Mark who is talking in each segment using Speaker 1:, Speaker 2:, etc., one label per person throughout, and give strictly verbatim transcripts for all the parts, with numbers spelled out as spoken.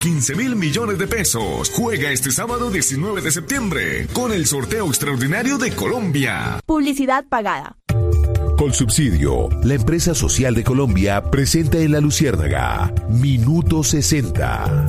Speaker 1: quince mil millones de pesos. Juega este sábado diecinueve de septiembre con el sorteo extraordinario de Colombia.
Speaker 2: Publicidad pagada.
Speaker 3: Colsubsidio, la empresa social de Colombia, presenta en La Luciérnaga Minuto sesenta.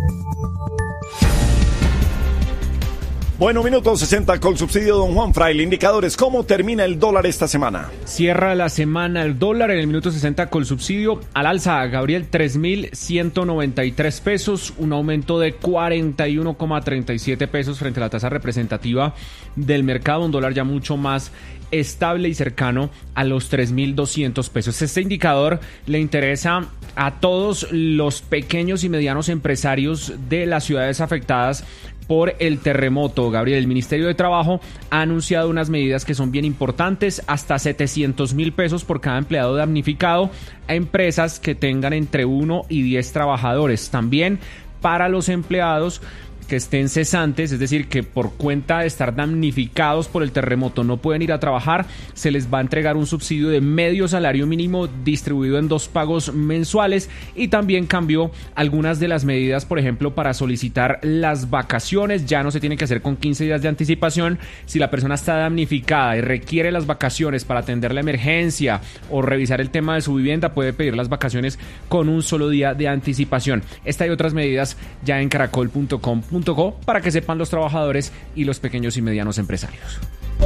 Speaker 4: Bueno, minuto sesenta con subsidio, don Juan Fraile. Indicadores, ¿cómo termina el dólar esta semana?
Speaker 5: Cierra la semana el dólar en el minuto sesenta con subsidio al alza, Gabriel, tres mil ciento noventa y tres pesos, un aumento de cuarenta y uno coma treinta y siete pesos frente a la tasa representativa del mercado, un dólar ya mucho más estable y cercano a los tres mil doscientos pesos. Este indicador le interesa a todos los pequeños y medianos empresarios de las ciudades afectadas por el terremoto. Gabriel, el Ministerio de Trabajo ha anunciado unas medidas que son bien importantes, hasta setecientos mil pesos por cada empleado damnificado a empresas que tengan entre uno y diez trabajadores. También para los empleados que estén cesantes, es decir, que por cuenta de estar damnificados por el terremoto no pueden ir a trabajar, se les va a entregar un subsidio de medio salario mínimo distribuido en dos pagos mensuales, y también cambió algunas de las medidas, por ejemplo, para solicitar las vacaciones. Ya no se tiene que hacer con quince días de anticipación. Si la persona está damnificada y requiere las vacaciones para atender la emergencia o revisar el tema de su vivienda, puede pedir las vacaciones con un solo día de anticipación. Esta y otras medidas ya en caracol punto com punto co para que sepan los trabajadores y los pequeños y medianos empresarios.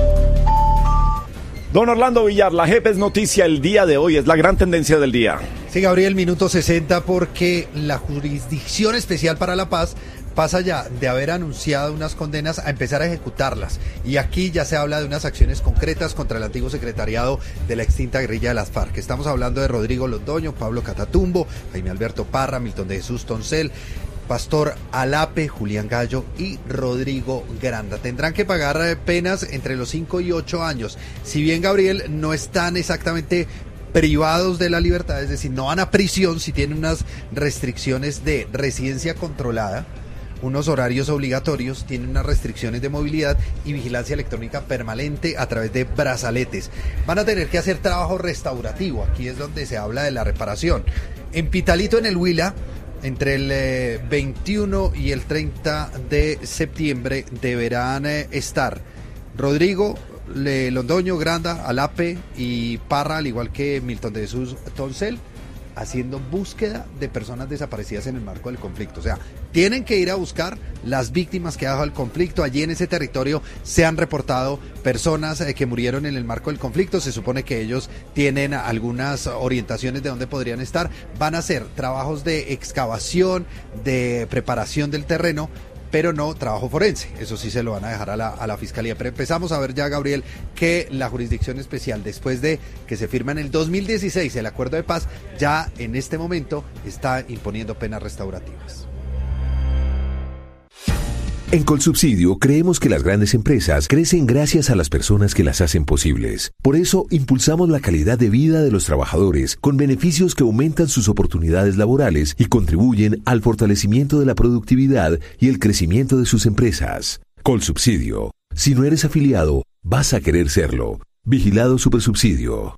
Speaker 4: Don Orlando Villar, la J E P es noticia el día de hoy, es la gran tendencia del día.
Speaker 6: Sí, Gabriel, minuto sesenta, porque la Jurisdicción Especial para la Paz pasa ya de haber anunciado unas condenas a empezar a ejecutarlas. Y aquí ya se habla de unas acciones concretas contra el antiguo secretariado de la extinta guerrilla de las FARC. Estamos hablando de Rodrigo Londoño, Pablo Catatumbo, Jaime Alberto Parra, Milton de Jesús Toncel, Pastor Alape, Julián Gallo y Rodrigo Granda. Tendrán que pagar penas entre los cinco y ocho años. Si bien, Gabriel, no están exactamente privados de la libertad, es decir, no van a prisión, si tienen unas restricciones de residencia controlada, unos horarios obligatorios, tienen unas restricciones de movilidad y vigilancia electrónica permanente a través de brazaletes. Van a tener que hacer trabajo restaurativo, aquí es donde se habla de la reparación. En Pitalito, en el Huila, entre el eh, veintiuno y el treinta de septiembre deberán eh, estar Rodrigo Le, Londoño, Granda, Alape y Parra, al igual que Milton de Jesús Toncel, haciendo búsqueda de personas desaparecidas en el marco del conflicto. O sea, tienen que ir a buscar las víctimas que ha dejado el conflicto. Allí en ese territorio se han reportado personas eh, que murieron en el marco del conflicto. Se supone que ellos tienen algunas orientaciones de dónde podrían estar. Van a hacer trabajos de excavación, de preparación del terreno, pero no trabajo forense. Eso sí se lo van a dejar a la, a la Fiscalía. Pero empezamos a ver ya, Gabriel, que la Jurisdicción Especial, después de que se firma en el dos mil dieciséis el acuerdo de paz, ya en este momento está imponiendo penas restaurativas.
Speaker 3: En Colsubsidio creemos que las grandes empresas crecen gracias a las personas que las hacen posibles. Por eso impulsamos la calidad de vida de los trabajadores con beneficios que aumentan sus oportunidades laborales y contribuyen al fortalecimiento de la productividad y el crecimiento de sus empresas. Colsubsidio. Si no eres afiliado, vas a querer serlo. Vigilado Supersubsidio.